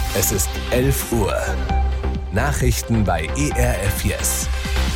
Es ist 11 Uhr. Nachrichten bei ERF Yes.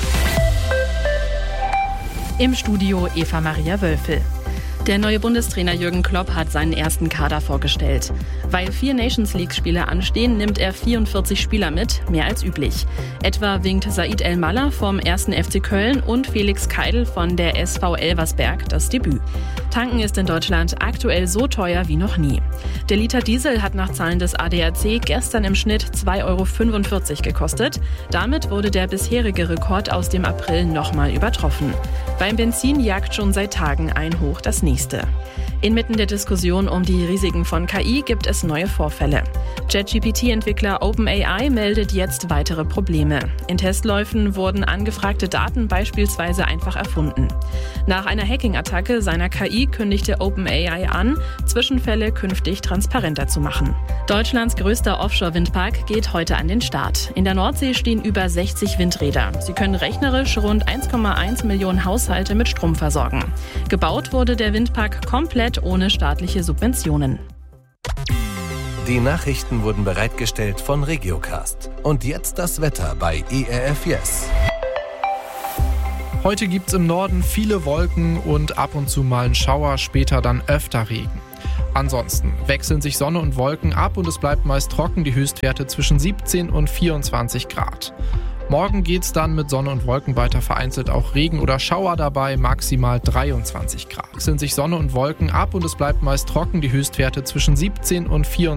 Im Studio Eva Maria Wölfel. Der neue Bundestrainer Jürgen Klopp hat seinen ersten Kader vorgestellt. Weil 4 Nations-League-Spiele anstehen, nimmt er 44 Spieler mit, mehr als üblich. Etwa winkt Said El-Mallah vom 1. FC Köln und Felix Keidl von der SV Elversberg das Debüt. Tanken ist in Deutschland aktuell so teuer wie noch nie. Der Liter Diesel hat nach Zahlen des ADAC gestern im Schnitt 2,45 € gekostet. Damit wurde der bisherige Rekord aus dem April nochmal übertroffen. Beim Benzin jagt schon seit Tagen ein Hoch das nächste. Inmitten der Diskussion um die Risiken von KI gibt es neue Vorfälle. ChatGPT-Entwickler OpenAI meldet jetzt weitere Probleme. In Testläufen wurden angefragte Daten beispielsweise einfach erfunden. Nach einer Hacking-Attacke seiner KI kündigte OpenAI an, Zwischenfälle künftig transparenter zu machen. Deutschlands größter Offshore-Windpark geht heute an den Start. In der Nordsee stehen über 60 Windräder. Sie können rechnerisch rund 1,1 Millionen Haushalte mit Strom versorgen. Gebaut wurde der Windpark komplett ohne staatliche Subventionen. Die Nachrichten wurden bereitgestellt von Regiocast. Und jetzt das Wetter bei ERF Yes. Heute gibt's im Norden viele Wolken und ab und zu mal einen Schauer, später dann öfter Regen. Ansonsten wechseln sich Sonne und Wolken ab und es bleibt meist trocken, die Höchstwerte zwischen 17 und 24 Grad. Morgen geht's dann mit Sonne und Wolken weiter, vereinzelt auch Regen oder Schauer dabei, maximal 23 Grad. Wechseln sich Sonne und Wolken ab und es bleibt meist trocken, die Höchstwerte zwischen 17 und 24